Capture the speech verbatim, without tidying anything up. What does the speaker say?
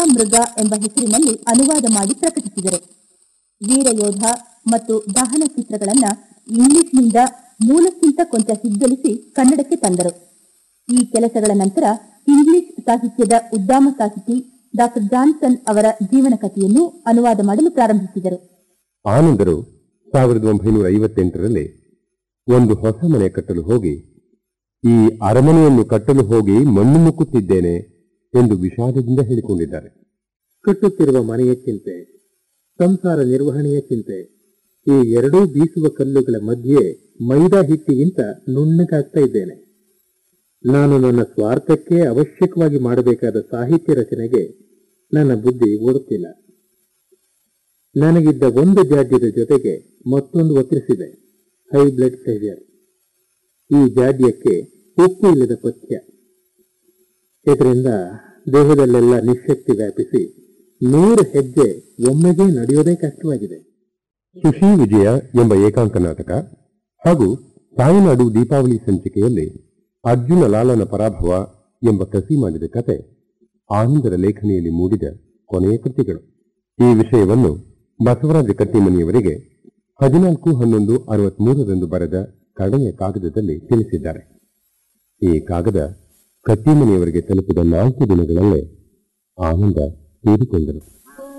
ಮೃಗ ಎಂಬ ಹೆಸರಿನಲ್ಲಿ ಅನುವಾದ ಮಾಡಿ ಪ್ರಕಟಿಸಿದರು. ವೀರಯೋಧ ಮತ್ತು ದಹನ ಚಿತ್ರಗಳನ್ನ ಇಂಗ್ಲಿಷ್ನಿಂದ ಮೂಲಕ್ಕಿಂತ ಕೊಂಚ ಹಿಗ್ಗಲಿಸಿ ಕನ್ನಡಕ್ಕೆ ತಂದರು. ಈ ಕೆಲಸಗಳ ನಂತರ ಇಂಗ್ಲಿಷ್ ಸಾಹಿತ್ಯದ ಉದ್ದಾಮ ಸಾಹಿತಿ ಡಾಕ್ಟರ್ ಜಾನ್ಸನ್ ಅವರ ಜೀವನ ಕಥೆಯನ್ನು ಅನುವಾದ ಮಾಡಲು ಪ್ರಾರಂಭಿಸಿದರು. ಆನಂದರು ಸಾವಿರದ ಒಂಬೈನೂರ ಐವತ್ತೆಂಟರಲ್ಲಿ ಒಂದು ಹೊಸ ಮನೆ ಕಟ್ಟಲು ಹೋಗಿ, ಈ ಅರಮನೆಯನ್ನು ಕಟ್ಟಲು ಹೋಗಿ ಮಣ್ಣು ಮುಕ್ಕುತ್ತಿದ್ದೇನೆ ಎಂದು ವಿಷಾದದಿಂದ ಹೇಳಿಕೊಂಡಿದ್ದಾರೆ. ಕಟ್ಟುತ್ತಿರುವ ಮನೆಯ ಚಿಂತೆ, ಸಂಸಾರ ನಿರ್ವಹಣೆಯ ಚಿಂತೆ, ಈ ಎರಡೂ ಬೀಸುವ ಕಲ್ಲುಗಳ ಮಧ್ಯೆ ಮೈದಾ ಹಿಟ್ಟಿಗಿಂತ ನುಣ್ಣಗಾಗ್ತಾ ಇದ್ದೇನೆ. ನಾನು ನನ್ನ ಸ್ವಾರ್ಥಕ್ಕೆ ಅವಶ್ಯಕವಾಗಿ ಮಾಡಬೇಕಾದ ಸಾಹಿತ್ಯ ರಚನೆಗೆ ನನ್ನ ಬುದ್ಧಿ ಓಡುತ್ತಿಲ್ಲ. ನನಗಿದ್ದ ಒಂದು ಜಾಡ್ಯದ ಜೊತೆಗೆ ಮತ್ತೊಂದು ಒತ್ತರಿಸಿದೆ, ಹೈ ಬ್ಲಡ್ ಪ್ರೆಷರ್. ಈ ಜಾಡ್ಯಕ್ಕೆ ಉಪ್ಪು ಇಲ್ಲದ ಪಥ್ಯ. ಇದರಿಂದ ದೇಹದಲ್ಲೆಲ್ಲ ನಿಶಕ್ತಿ ವ್ಯಾಪಿಸಿ ನೂರು ಹೆಜ್ಜೆ ಒಮ್ಮೆಗೆ ನಡೆಯೋದೇ ಕಷ್ಟವಾಗಿದೆ. ಸುಶೀ ವಿಜಯ ಎಂಬ ಏಕಾಂಕ ನಾಟಕ ಹಾಗೂ ತಾಯಿನಾಡು ದೀಪಾವಳಿ ಸಂಚಿಕೆಯಲ್ಲಿ ಅರ್ಜುನ ಲಾಲನ ಪರಾಭವ ಎಂಬ ಕಸಿ ಮಾಡಿದ ಕತೆ ಆನಂದರ ಲೇಖನಿಯಲ್ಲಿ ಮೂಡಿದ ಕೊನೆಯ ಕೃತಿಗಳು. ಈ ವಿಷಯವನ್ನು ಬಸವರಾಜ ಕಟ್ಟಿಮನಿಯವರಿಗೆ ಹದಿನಾಲ್ಕು ಹನ್ನೊಂದು ಅರವತ್ಮೂರರಂದು ಬರೆದ ಕಡೆಯ ಕಾಗದದಲ್ಲಿ ತಿಳಿಸಿದ್ದಾರೆ. ಈ ಕಾಗದ ಕಟ್ಟಿಮನಿಯವರಿಗೆ ತಲುಪಿದ ನಾಲ್ಕು ದಿನಗಳಲ್ಲೇ ಆನಂದ ತೀರಿಕೊಂಡರು.